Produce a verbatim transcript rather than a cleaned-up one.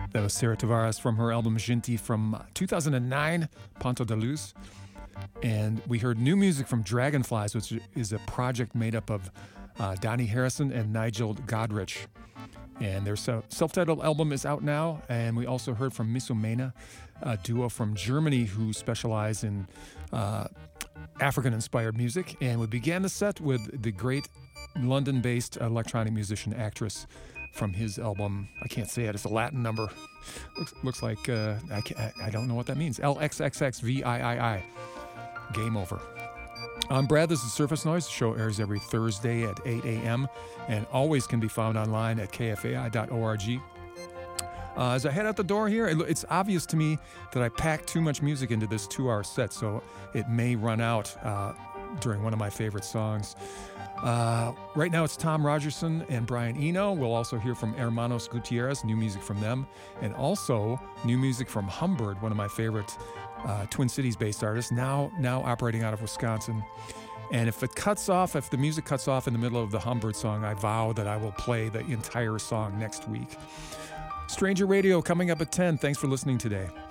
That was Sarah Tavares from her album Gente from two thousand nine, Ponto de Luz. And we heard new music from Dragonflies, which is a project made up of uh, Donnie Harrison and Nigel Godrich. And their self-titled album is out now. And we also heard from Misumena, a duo from Germany who specialize in uh, African-inspired music. And we began the set with the great London-based electronic musician Actress from his album. I can't say it. It's a Latin number. Looks, looks like, uh, I, can't, I don't know what that means. L X X X V I I I. Game over. I'm Brad. This is Surface Noise. The show airs every Thursday at eight a.m. and always can be found online at k f a i dot org. Uh, as I head out the door here, it, it's obvious to me that I packed too much music into this two-hour set, so it may run out uh, during one of my favorite songs. Uh, right now it's Tom Rogerson and Brian Eno. We'll also hear from Hermanos Gutierrez, new music from them, and also new music from Humbird, one of my favorite uh, Twin Cities-based artists, now now operating out of Wisconsin. And if it cuts off, if the music cuts off in the middle of the Humbird song, I vow that I will play the entire song next week. Stranger Radio coming up at ten. Thanks for listening today.